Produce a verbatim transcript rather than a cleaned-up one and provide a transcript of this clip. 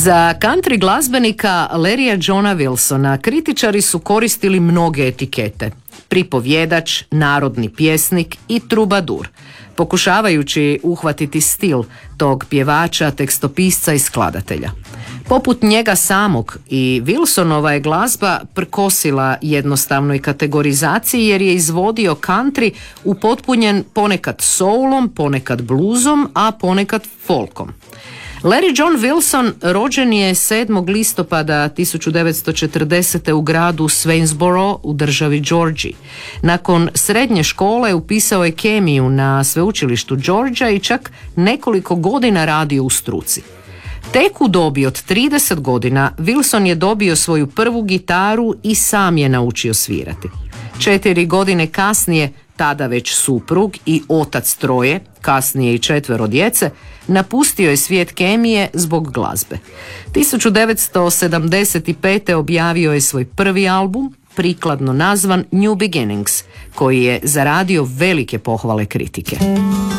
Za country glazbenika Larrya Johna Wilsona kritičari su koristili mnoge etikete: pripovjedač, narodni pjesnik i trubadur, pokušavajući uhvatiti stil tog pjevača, tekstopisca i skladatelja. Poput njega samog i Wilsonova je glazba prkosila jednostavnoj kategorizaciji jer je izvodio country upotpunjen ponekad soulom, ponekad bluzom, a ponekad folkom. Larry John Wilson rođen je sedmog listopada tisuću devetsto četrdesete. u gradu Swainsboro u državi Georgiji. Nakon srednje škole upisao je kemiju na sveučilištu Georgia i čak nekoliko godina radio u struci. Tek u dobi od trideset godina Wilson je dobio svoju prvu gitaru i sam je naučio svirati. Četiri godine kasnije, tada već suprug i otac troje, kasnije i četvero djece, napustio je svijet kemije zbog glazbe. tisuću devetsto sedamdeset pete. objavio je svoj prvi album, prikladno nazvan New Beginnings, koji je zaradio velike pohvale kritike.